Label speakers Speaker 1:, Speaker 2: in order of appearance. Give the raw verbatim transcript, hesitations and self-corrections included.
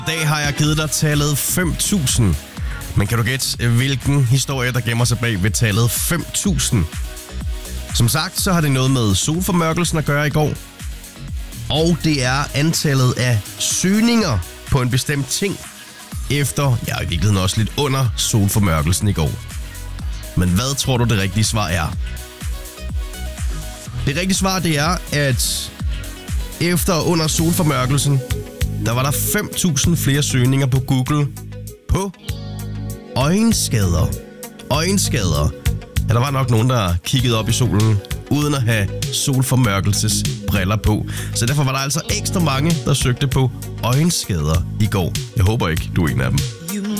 Speaker 1: I dag har jeg givet dig tallet fem tusind. Men kan du gætte, hvilken historie, der gemmer sig bag ved tallet fem tusind? Som sagt, så har det noget med solformørkelsen at gøre i går. Og det er antallet af søgninger på en bestemt ting, efter, ja, i virkeligheden også lidt under solformørkelsen i går. Men hvad tror du det rigtige svar er? Det rigtige svar, det er, at efter og under solformørkelsen, der var der fem tusind flere søgninger på Google på øjenskader. Øjenskader. Ja, der var nok nogen, der kiggede op i solen, uden at have solformørkelsesbriller på. Så derfor var der altså ekstra mange, der søgte på øjenskader i går. Jeg håber ikke, du er en af dem.